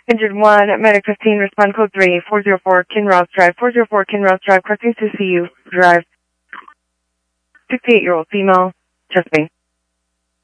Injured 1, Medic 15, respond code 3, 404 Kinross Drive, 404 Kinross Drive, crossing to CU Drive. 68-year-old female, chest pain.